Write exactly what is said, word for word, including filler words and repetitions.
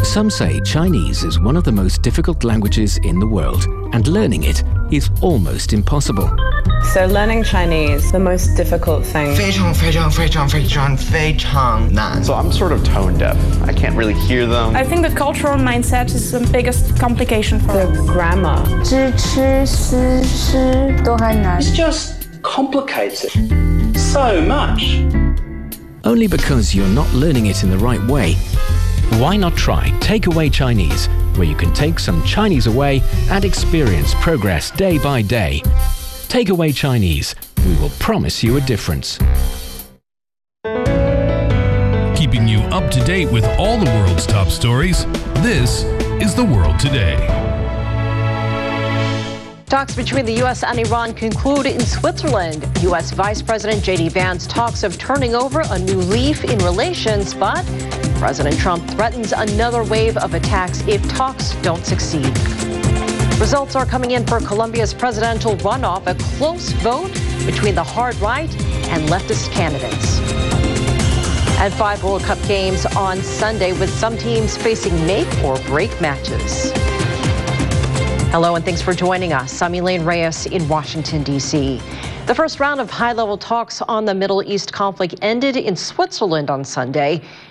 Some say Chinese is one of the most difficult languages in the world, and learning it is almost impossible. So learning Chinese, the most difficult thing. 非常非常非常非常非常难. So I'm sort of tone deaf. I can't really hear them. I think the cultural mindset is the biggest complication for the grammar. 知吃思诗都很难. It's just complicated so much. Only because you're not learning it in the right way. Why not try Takeaway Chinese, where you can take some Chinese away and experience progress day by day. Takeaway Chinese. We will promise you a difference. Keeping you up to date with all the world's top stories, this is The World Today. Talks between the U S and Iran conclude in Switzerland. U S Vice President J D Vance talks of turning over a new leaf in relations, but President Trump threatens another wave of attacks if talks don't succeed. Results are coming in for Colombia's presidential runoff, a close vote between the hard right and leftist candidates. And five World Cup games on Sunday, with some teams facing make or break matches. Hello and thanks for joining us. I'm Elaine Reyes in Washington, D C The first round of high-level talks on the Middle East conflict ended in Switzerland on Sunday.